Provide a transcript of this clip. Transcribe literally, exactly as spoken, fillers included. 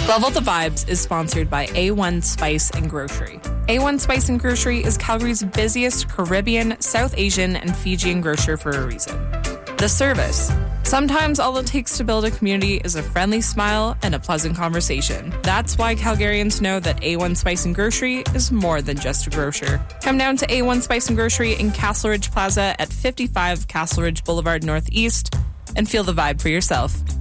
Level the Vibes is sponsored by A one Spice and Grocery. A one Spice and Grocery is Calgary's busiest Caribbean, South Asian, and Fijian grocer for a reason. The service. Sometimes all it takes to build a community is a friendly smile and a pleasant conversation. That's why Calgarians know that A one Spice and Grocery is more than just a grocer. Come down to A one Spice and Grocery in Castle Ridge Plaza at fifty-five Castle Ridge Boulevard Northeast and feel the vibe for yourself.